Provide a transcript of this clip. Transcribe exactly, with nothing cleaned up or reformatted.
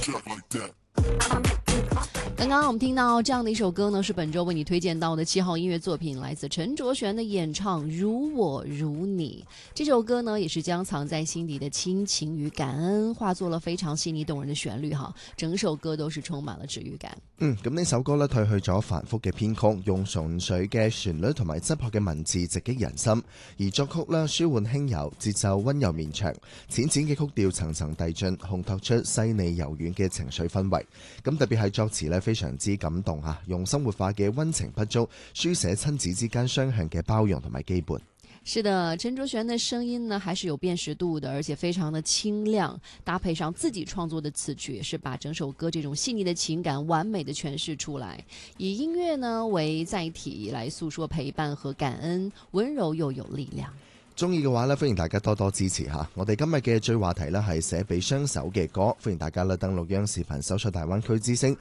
刚刚我们听到这样的一首歌呢，是本周为你推荐到的七号音乐作品，来自陈卓璇的演唱《如我如你》。这首歌呢，也是将藏在心底的亲情與感恩化作了非常細膩動人的旋律哈，整首歌都是充滿了治愈感。 嗯，咁呢首歌呢，褪去咗繁複嘅編曲，用純粹嘅旋律同埋質樸嘅文字直擊人心，而作曲呢，舒緩輕柔，節奏溫柔綿長，淺淺嘅曲調層層遞進，烘托出細膩柔軟嘅情緒氛圍。咁特別係作詞呢，非常之感動嚇，用生活化嘅溫情不足，書寫親子之間雙向嘅包容同埋羈絆。 是的，陳卓璇的聲音呢還是有辨識度的，而且非常的清亮，搭配上自己創作的詞曲，也是把整首歌這種細膩的情感完美的詮釋出來，以音樂呢為載體來訴說陪伴和感恩，溫柔又有力量。 中意嘅話咧，歡迎大家多多支持下。我哋今日嘅最話題咧係寫俾雙手嘅歌，歡迎大家咧登錄央視頻搜索大灣區之聲，